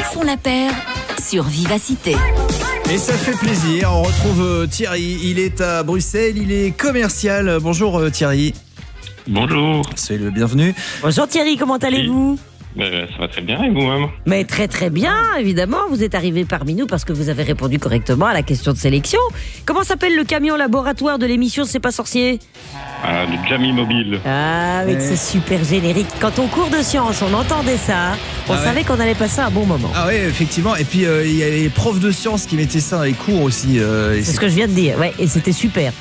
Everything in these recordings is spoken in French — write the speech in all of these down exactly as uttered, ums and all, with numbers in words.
Ils font la paire sur Vivacité. Et ça fait plaisir, on retrouve euh, Thierry, il est à Bruxelles, il est commercial. Bonjour euh, Thierry. Bonjour. Soyez le bienvenu. Bonjour Thierry, comment allez-vous ? Ben, ça va très bien et vous-même ? Mais très très bien, évidemment, vous êtes arrivé parmi nous parce que vous avez répondu correctement à la question de sélection. Comment s'appelle le camion laboratoire de l'émission C'est pas sorcier ? Ah, le Jamie Mobile. Ah, avec Ouais. ce super générique. Quand on court de science, on entendait ça, on Ah ouais. savait qu'on allait passer un bon moment. Ah oui, effectivement, et puis euh, il y a les profs de sciences qui mettaient ça dans les cours aussi. euh, et C'est ce que je viens de dire, ouais, et c'était super.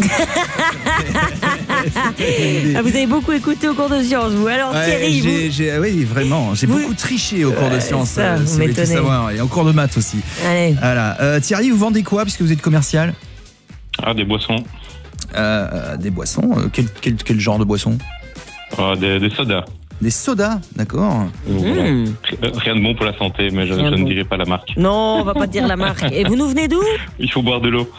Ah, vous avez beaucoup écouté au cours de sciences, vous. Alors Ouais, Thierry, j'ai, vous... j'ai- oui, vraiment, j'ai Vous- beaucoup triché au cours de Ouais, sciences, ça, euh, vous si vous voulez tout m'étonnez. savoir, et en cours de maths aussi. Allez. Voilà. Euh, Thierry, vous vendez quoi puisque vous êtes commercial ? Ah, des boissons. Euh, Des boissons, euh, quel, quel, quel genre de boissons ? Ah, des, des sodas. Des sodas, d'accord. Voilà. Mmh. R- Rien de bon pour la santé, mais je, Rien je de ne bon. dirai pas la marque. Non, on va pas te dire la marque. Et vous nous venez d'où ? Il faut boire de l'eau.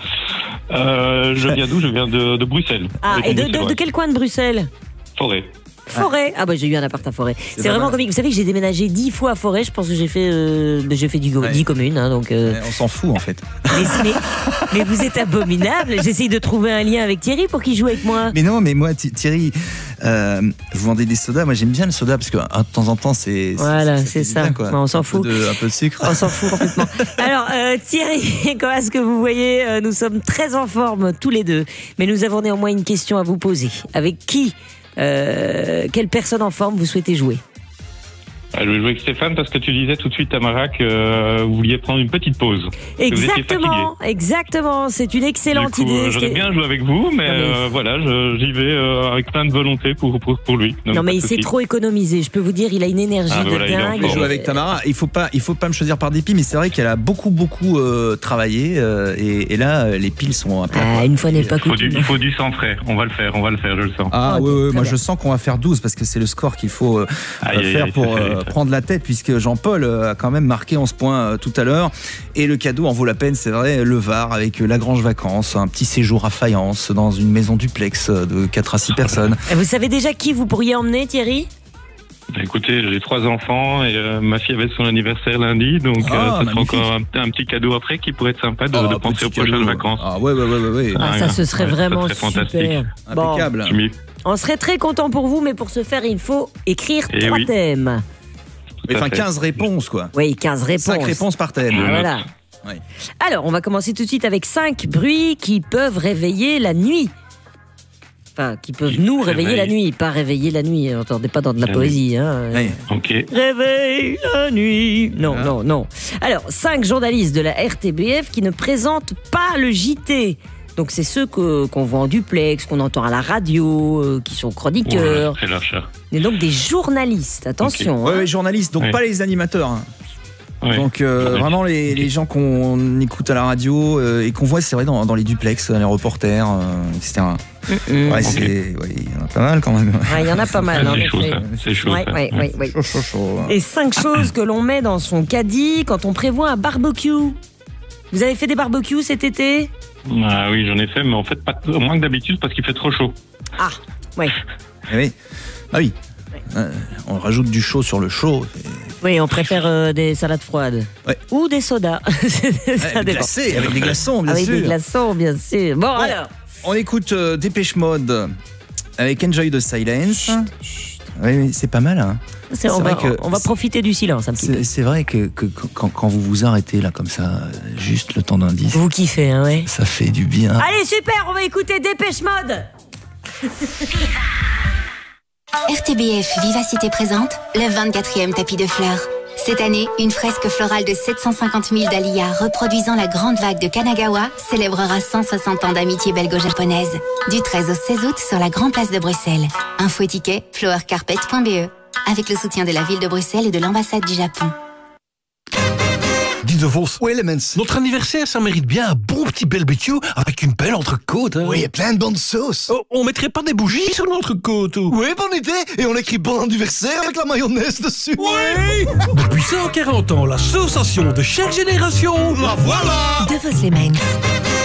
Euh, je viens d'où ? Je viens de, de Bruxelles. Ah, Avec et une de, Bruxelles, de, de ouais. quel coin de Bruxelles ? Forêt. Forêt. Ah bah j'ai eu un appart à Forêt. C'est pas vraiment mal. comique. Vous savez que j'ai déménagé dix fois à Forêt. Je pense que j'ai fait, euh, j'ai fait dix, Ouais. dix communes. Hein, donc, euh, Ouais, on s'en fout en fait. mais, mais- mais vous êtes abominable. J'essaye de trouver un lien avec Thierry pour qu'il joue avec moi. Mais non, mais moi, Thi- Thierry, euh, vous vendez des sodas. Moi, j'aime bien le soda parce que hein, de temps en temps, c'est. Voilà, fait c'est du ça. bien, quoi. Ouais, on s'en Un peu fout. de- un peu de sucre. On s'en fout complètement. Alors euh, Thierry, comment est-ce que vous voyez euh, nous sommes très en forme tous les deux. Mais nous avons néanmoins une question à vous poser. Avec qui euh, quelle personne en forme vous souhaitez jouer ? Ah, je vais jouer avec Stéphane parce que tu disais tout de suite, Tamara, que euh, vous vouliez prendre une petite pause. Que vous étiez Exactement, exactement. C'est une excellente Du coup, idée. euh, j'aurais bien joué avec vous, mais, Non, mais- euh, voilà, je- j'y vais euh, avec plein de volonté pour, pour, pour lui. Donc, Non pas mais de il s'est souci. trop économisé. Je peux vous dire, il a une énergie Ah, de voilà, il est en dingue. forme. Je joue avec Tamara. Il faut pas, il faut pas me choisir par dépit, mais c'est vrai qu'elle a beaucoup, beaucoup euh, travaillé euh, et, et là, euh, les piles sont un peu. Ah, une fois n'est pas Il faut, du, coutume. il faut du sang frais. On va le faire, on va le faire, je le sens. Ah Ok, oui, oui, très moi bien. je sens qu'on va faire douze parce que c'est le score qu'il faut euh, Aïe, aïe, faire aïe, pour ça fait- euh, prendre la tête puisque Jean-Paul euh, a quand même marqué onze points euh, tout à l'heure et le cadeau en vaut la peine, c'est vrai, le Var avec euh, Lagrange Vacances, un petit séjour à Fayence dans une maison duplex euh, de quatre à six personnes. Et vous savez déjà qui vous pourriez emmener, Thierry ? Écoutez, j'ai trois enfants et euh, ma fille avait son anniversaire lundi, donc Ah, euh, ça sera magnifique. encore un, un petit cadeau après qui pourrait être sympa de, Ah, de penser petit aux prochaines cadeau. vacances. Ah ouais, ouais, ouais, ouais, ouais. Ah, Ah, ça ouais. ce serait Ouais, ça vraiment serait fantastique. super. Bon, Impeccable. Jimmy, on serait très content pour vous, mais pour ce faire, il faut écrire Eh trois oui. thèmes. tout à Enfin, fait. quinze réponses quoi. Oui, quinze réponses. cinq réponses par thème. Ah, voilà. Ouais. Alors, on va commencer tout de suite avec cinq bruits qui peuvent réveiller la nuit. Enfin, qui peuvent Qui nous réveiller réveillent. la nuit, pas réveiller la nuit. Entendez pas dans de la La poésie. Hein. Ouais. Ok. Réveille la nuit. Non, Ah. non, non. Alors, cinq journalistes de la R T B F qui ne présentent pas le J T. Donc, c'est ceux que, qu'on voit en duplex, qu'on entend à la radio, euh, qui sont chroniqueurs. Ouh, c'est leur chat. Et donc, des journalistes. Attention. Ouais, hein. ouais, journalistes, donc Ouais. pas les animateurs. hein. Ouais. Donc euh, Journalistes. vraiment les, les gens qu'on écoute à la radio euh, et qu'on voit, c'est vrai, dans, dans les duplex, les reporters, euh, et cetera. Mm, mm. Ouais, c'est, ouais, il y en a pas mal quand même. Ouais, il y en a pas mal, en c'est chaud, effet. ça. C'est chaud, Ouais, ça. ouais, ouais, ouais. Chaud, chaud, chaud. Et cinq choses que l'on met dans son caddie quand on prévoit un barbecue. Vous avez fait des barbecues cet été ? Ah oui, j'en ai fait, mais en fait, pas moins que d'habitude parce qu'il fait trop chaud. Ah, ouais. Eh oui. Ah oui. Euh, on rajoute du chaud sur le chaud. c'est- Oui, on préfère euh, des salades froides. Ouais. Ou des sodas. Ça Ouais, dépend. glacé, avec des glaçons, bien Avec sûr. des glaçons, bien sûr. Bon, Bon, alors. on écoute euh, Dépêche Mode avec Enjoy the Silence. Oui, oui, c'est pas mal. Hein. C'est- on, c'est va, vrai que on va profiter du silence un petit peu. C'est, c'est vrai que, que quand, quand vous vous arrêtez là comme ça, euh, juste le temps d'un disque, Vous kiffez, hein, ouais. ça fait du bien. Allez, super, on va écouter Dépêche Mode. R T B F Vivacité présente le vingt-quatrième tapis de fleurs. Cette année, une fresque florale de sept cent cinquante mille dahlias reproduisant la grande vague de Kanagawa célébrera cent soixante ans d'amitié belgo-japonaise. Du treize au seize août sur la Grande Place de Bruxelles. Info et ticket flowercarpet point b e avec le soutien de la ville de Bruxelles et de l'ambassade du Japon. Dis de Vos, Oui, Elements. notre anniversaire, ça mérite bien un bon petit barbecue avec une belle entrecôte. Hein. Oui, et plein de bonnes sauces. Oh, on mettrait pas des bougies sur l'entrecôte ou... Oui, bonne idée. Et on écrit bon anniversaire avec la mayonnaise dessus. Oui. Depuis cent quarante ans, l'association de chaque génération... La voilà. De Vos les Mains.